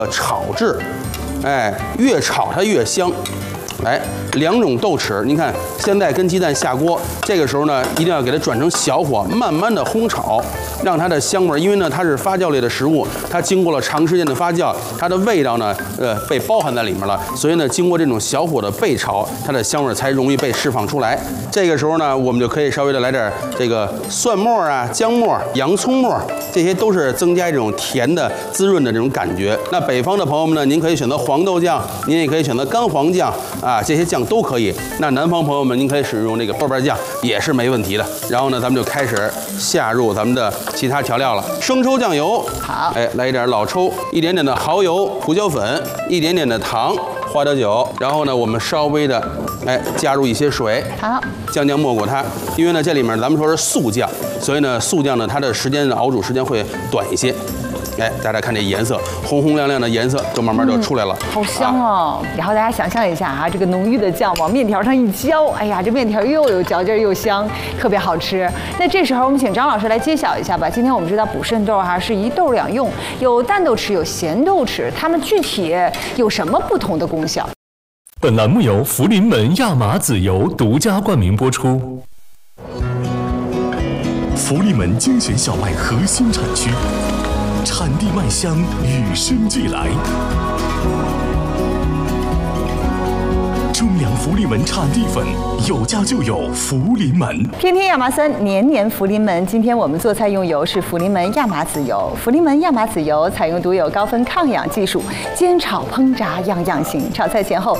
炒制，哎，越炒它越香。哎，2种豆豉，您看现在跟鸡蛋下锅，这个时候呢，一定要给它转成小火，慢慢的烘炒，让它的香味，因为呢它是发酵类的食物，它经过了长时间的发酵，它的味道呢，被包含在里面了，所以呢，经过这种小火的焙炒，它的香味才容易被释放出来。这个时候呢，我们就可以稍微的来点这个蒜末啊、姜末、洋葱末，这些都是增加这种甜的、滋润的这种感觉。那北方的朋友们呢，您可以选择黄豆酱，您也可以选择干黄酱啊，这些酱都可以。那南方朋友们，您可以使用这个豆瓣酱，也是没问题的。然后呢，咱们就开始下入咱们的其他调料了。生抽、酱油， 好， 哎，来一点老抽，一点点的蚝油、胡椒粉，一点点的糖、花雕酒。然后呢，我们稍微的，哎，加入一些水， 好， 将没过它。因为呢，这里面咱们说是素酱，所以呢，素酱呢，它的时间熬煮时间会短一些。哎，大家看这颜色，红红亮亮的颜色就慢慢就出来了， 好香哦！然后大家想象一下啊，这个浓郁的酱往面条上一浇，哎呀，这面条又有嚼劲又香，特别好吃。那这时候我们请张老师来揭晓一下吧。今天我们知道补肾豆是1豆2用，有淡豆豉，有咸豆豉，它们具体有什么不同的功效？ 本栏目由福临门亚麻籽油独家冠名播出。福临门精选小麦核心产区，产地麦香与生俱来。中粮福临门产地粉，有家就有福临门。 天天亚麻酸，年年福临门。今天我们做菜用油是福临门亚麻籽油。福临门亚麻籽油采用独有高分抗氧技术，煎炒烹炸样样行。炒菜前后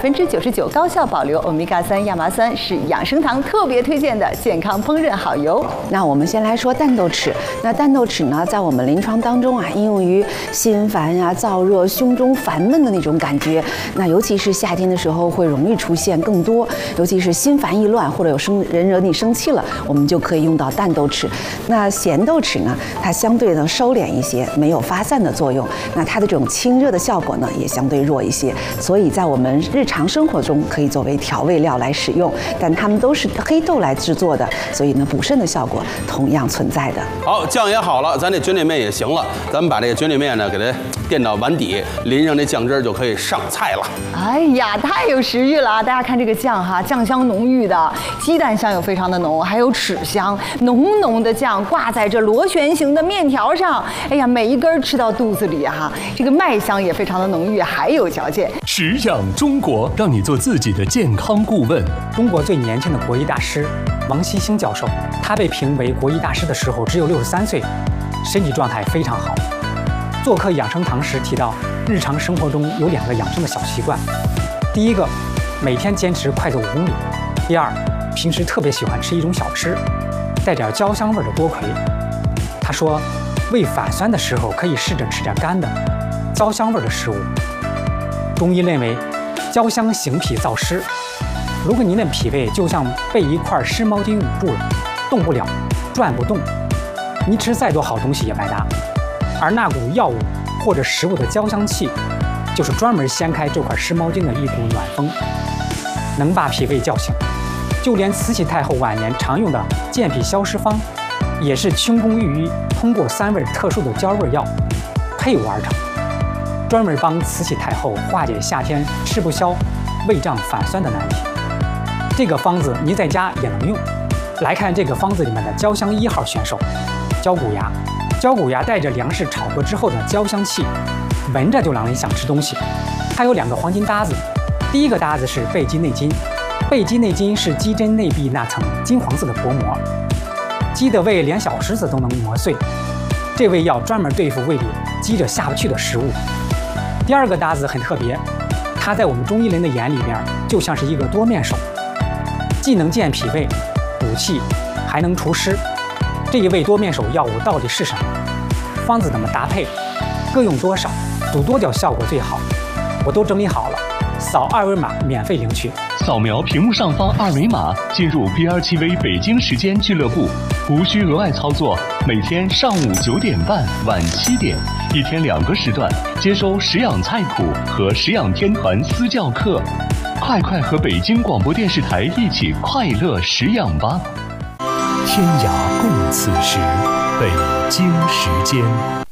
99%高效保留欧米伽3亚麻酸，是养生堂特别推荐的健康烹饪好油。 那我们先来说淡豆豉。那淡豆豉呢，在我们临床当中应用于心烦呀、燥热、胸中烦闷的那种感觉。那尤其是夏天的时候会容易出现更多，尤其是心烦意乱或者有人惹你生气了，我们就可以用到淡豆豉。那咸豆豉呢，它相对呢收敛一些，没有发散的作用。那它的这种清热的效果呢，也相对弱一些。所以在我们日常生活中可以作为调味料来使用，但它们都是黑豆来制作的，所以呢补肾的效果同样存在的。 好，酱也好了，咱这卷卷面也行了，咱们把这个卷卷面呢给它垫到碗底，淋上这酱汁就可以上菜了。 哎呀，太有食欲了啊！大家看这个酱哈，酱香浓郁的，鸡蛋香又非常的浓，还有豉香，浓浓的酱挂在这螺旋形的面条上，哎呀，每一根吃到肚子里哈，这个麦香也非常的浓郁，还有嚼劲。 食养中国，让你做自己的健康顾问。 中国最年轻的国医大师王锡星教授，他被评为国医大师的时候只有63岁，身体状态非常好。做客养生堂时提到，日常生活中有2个养生的小习惯。第一个，每天坚持快走5公里。第二，平时特别喜欢吃一种小吃，带点焦香味的多葵。他说，胃反酸的时候可以试着吃点干的焦香味的食物。中医认为，焦香行脾燥湿。如果您的脾胃就像被一块湿毛巾捂住了，动不了，转不动，你吃再多好东西也白搭。而那股药物或者食物的焦香气，就是专门掀开这块湿毛巾的一股暖风，能把脾胃叫醒。就连慈禧太后晚年常用的健脾消湿方，也是清宫御医通过3味特殊的焦味药配伍而成，专门帮慈禧太后化解夏天吃不消、胃胀反酸的难题。这个方子你在家也能用。来看这个方子里面的焦香1号选手焦骨芽。焦骨芽带着粮食炒过之后的焦香气，闻着就让人想吃东西。它有2个黄金搭子，第一个搭子是贝基内金。贝基内金是鸡胗内壁那层金黄色的薄膜，鸡的胃连小石子都能磨碎，这味药专门对付胃里积着下不去的食物。第2个搭子很特别，它在我们中医人的眼里边就像是一个多面手，既能健脾胃、补气，还能除湿。这一味多面手药物到底是什么？方子怎么搭配？各用多少？煮多久效果最好？我都整理好了，扫2维码免费领取。 扫描屏幕上方2维码，进入 BR7V 北京时间俱乐部，无需额外操作。每天上午9点半、晚7点，一天2个时段，接收食养菜谱和食养天团私教课。快和北京广播电视台一起快乐食养吧！天涯共此时，北京时间。